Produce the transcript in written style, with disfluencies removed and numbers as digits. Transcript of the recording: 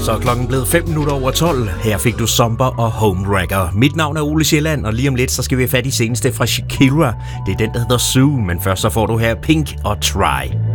Så er klokken blevet 5 minutter over 12. Her fik du Zomber og Homewrecker. Mit navn er Ole Sjælland, og lige om lidt så skal vi have fat i seneste fra Shakira. Det er den, der hedder Sue, men først så får du her Pink og Try.